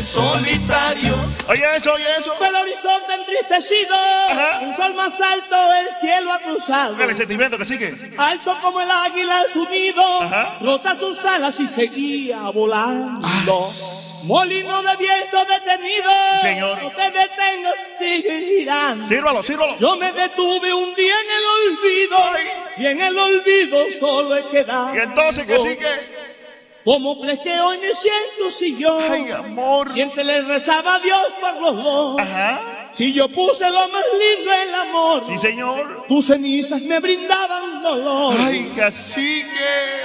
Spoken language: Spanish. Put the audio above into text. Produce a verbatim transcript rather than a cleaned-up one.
solitario. Oye eso, oye eso. El horizonte entristecido, Ajá. un sol más alto, el cielo ha cruzado. Dale sentimiento que sigue. Alto como el águila en su nido, Ajá. rota sus alas y seguía volando. Ah. Molino de viento detenido, Señor. no te detengas, sigue girando. Sírvalo, sírvalo. Yo me detuve un día en el olvido, Ay. y en el olvido solo he quedado. Y entonces que sigue. ¿Cómo crees que hoy me siento si yo Ay, amor. siempre le rezaba a Dios por los dos? Ajá. Si yo puse lo más lindo, el amor, Sí, señor. tus cenizas me brindaban dolor. Ay, cacique.